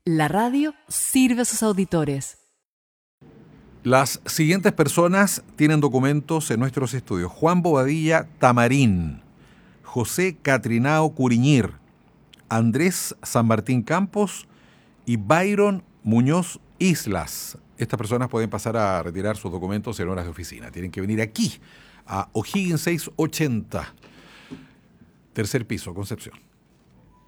La radio sirve a sus auditores. Las siguientes personas tienen documentos en nuestros estudios: Juan Bobadilla Tamarín, José Catrinao Curiñir, Andrés San Martín Campos y Byron Muñoz Islas. Estas personas pueden pasar a retirar sus documentos en horas de oficina. Tienen que venir aquí, a O'Higgins 680, tercer piso, Concepción.